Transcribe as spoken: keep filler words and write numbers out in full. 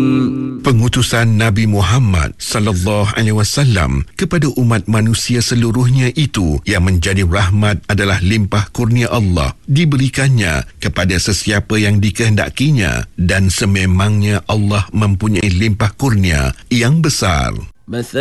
Pengutusan Nabi Muhammad sallallahu alaihi wasallam kepada umat manusia seluruhnya itu yang menjadi rahmat adalah limpah kurnia Allah, diberikannya kepada sesiapa yang dikehendakinya, dan sememangnya Allah mempunyai limpah kurnia yang besar.